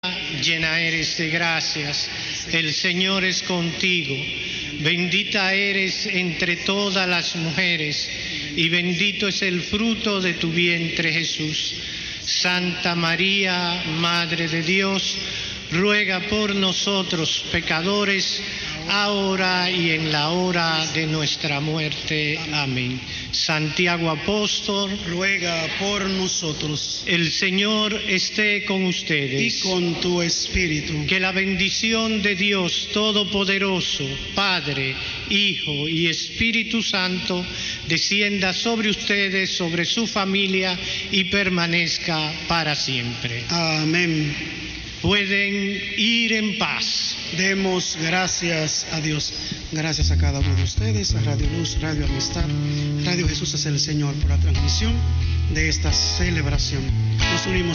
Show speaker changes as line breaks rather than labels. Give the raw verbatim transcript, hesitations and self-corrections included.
Llena eres de gracias, el Señor es contigo, bendita eres entre todas las mujeres, y bendito es el fruto de tu vientre Jesús. Santa María, Madre de Dios, ruega por nosotros pecadores, ahora y en la hora de nuestra muerte. Amén. Santiago Apóstol,
ruega por nosotros.
El Señor esté con ustedes.
Y con tu espíritu.
Que la bendición de Dios Todopoderoso, Padre, Hijo y Espíritu Santo, descienda sobre ustedes, sobre su familia y permanezca para siempre.
Amén.
Pueden ir en paz.
Demos gracias a Dios. Gracias a cada uno de ustedes, a Radio Luz, Radio Amistad, Radio Jesús es el Señor, por la transmisión de esta celebración. Nos unimos